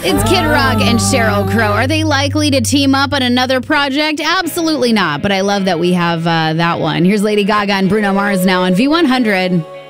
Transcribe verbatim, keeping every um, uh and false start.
It's Kid Rock and Sheryl Crow. Are they likely to team up on another project? Absolutely not. But I love that we have uh, that one. Here's Lady Gaga and Bruno Mars now on V one hundred.